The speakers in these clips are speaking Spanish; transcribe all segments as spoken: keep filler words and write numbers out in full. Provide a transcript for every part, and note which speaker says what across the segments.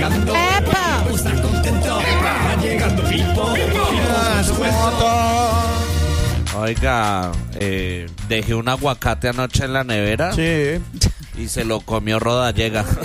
Speaker 1: llegando.
Speaker 2: ¡Epa!
Speaker 1: Está contento. Va llegando Pipo.
Speaker 3: Oiga, eh, dejé un aguacate anoche en la nevera.
Speaker 4: Sí.
Speaker 3: Y se lo comió Rodallega.
Speaker 1: Estas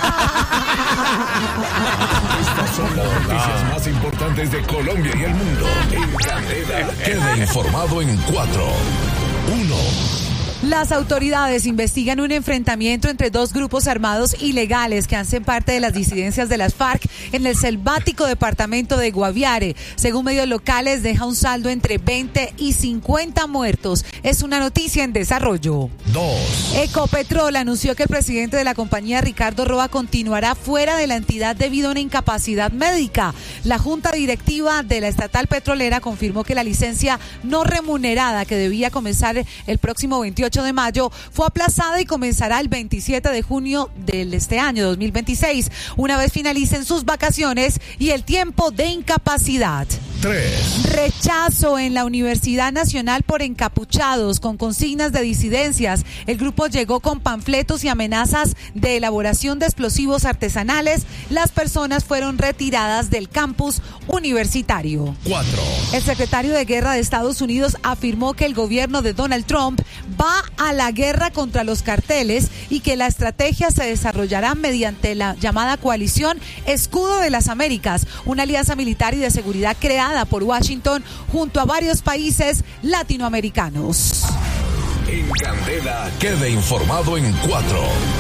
Speaker 1: son las noticias más importantes de Colombia y el mundo. En Candela, quede informado en cuatro, uno.
Speaker 2: Las autoridades investigan un enfrentamiento entre dos grupos armados ilegales que hacen parte de las disidencias de las FARC en el selvático departamento de Guaviare. Según medios locales, deja un saldo entre veinte y cincuenta muertos. Es una noticia en desarrollo.
Speaker 1: Dos.
Speaker 2: Ecopetrol anunció que el presidente de la compañía, Ricardo Roa, continuará fuera de la entidad debido a una incapacidad médica. La junta directiva de la estatal petrolera confirmó que la licencia no remunerada que debía comenzar el próximo veintiocho de mayo fue aplazada y comenzará el veintisiete de junio de este año dos mil veintiséis, una vez finalicen sus vacaciones y el tiempo de incapacidad.
Speaker 1: Tres.
Speaker 2: Rechazo en la Universidad Nacional por encapuchados con consignas de disidencias. El grupo llegó con panfletos y amenazas de elaboración de explosivos artesanales. Las personas fueron retiradas del campus universitario.
Speaker 1: Cuatro.
Speaker 2: El secretario de Guerra de Estados Unidos afirmó que el gobierno de Donald Trump va a la guerra contra los carteles y que la estrategia se desarrollará mediante la llamada coalición Escudo de las Américas, una alianza militar y de seguridad creada por Washington junto a varios países latinoamericanos.
Speaker 1: En Candela, quede informado en cuatro.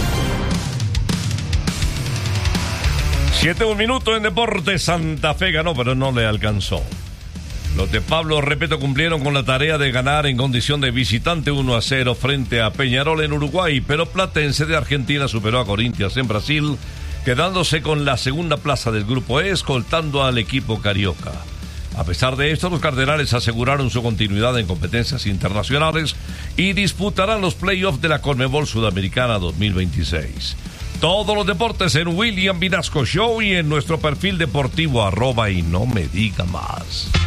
Speaker 5: Siete un minuto en Deportes. Santa Fe ganó, pero no le alcanzó. Los de Pablo Repeto cumplieron con la tarea de ganar en condición de visitante uno a cero frente a Peñarol en Uruguay, pero Platense de Argentina superó a Corinthians en Brasil, quedándose con la segunda plaza del grupo E, escoltando al equipo carioca. A pesar de esto, los Cardenales aseguraron su continuidad en competencias internacionales y disputarán los playoffs de la Conmebol Sudamericana dos mil veintiséis. Todos los deportes en William Vinasco Show y en nuestro perfil deportivo arroba y no me diga más.